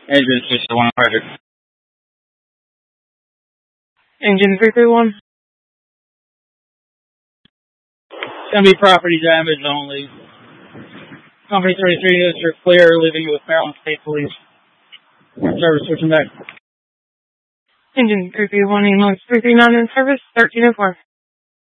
Engine 601 project. Engine 331. It's going to be property damage only. Company 33 units are clear, leaving with Maryland State Police. Service switching back. Engine 331, ambulance 339 in service, 1304.